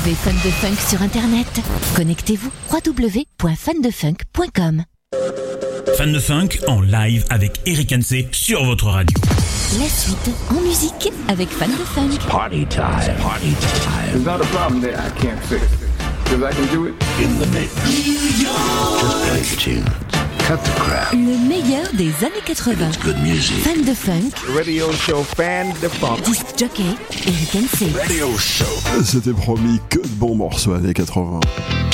Retrouvez Fun de Funk sur Internet. Connectez-vous www.fundefunk.com. Fan de Funk en live avec Eric Hansé sur votre radio. La suite en musique avec Fan de Funk. Party time, party time. There's not a problem that I can't fix, because I can do it In the mix. Just play the tunes. Cut the crap. Le meilleur des années 80. It's good music. Fan de Funk. radio show Fan de Funk. Disc jockey Eric Hansé. Radio show. C'était promis, que de bons morceaux années 80.